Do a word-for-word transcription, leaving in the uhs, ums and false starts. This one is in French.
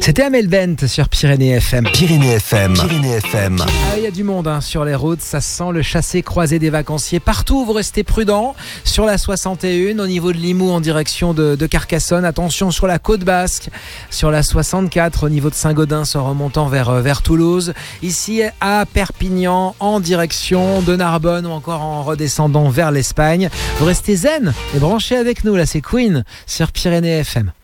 C'était Amel Bent sur Pyrénées F M. Pyrénées F M. Pyrénées F M. Ah, il y a du monde hein, sur les routes, ça sent le chassé-croisé des vacanciers. Partout, vous restez prudents. Sur la soixante et un, au niveau de Limoux en direction de, de Carcassonne. Attention sur la côte basque. Sur la soixante-quatre, au niveau de Saint-Gaudens en remontant vers, vers Toulouse. Ici à Perpignan, en direction de Narbonne ou encore en redescendant vers l'Espagne. Vous restez zen et branchez avec nous. Là, c'est Queen sur Pyrénées F M.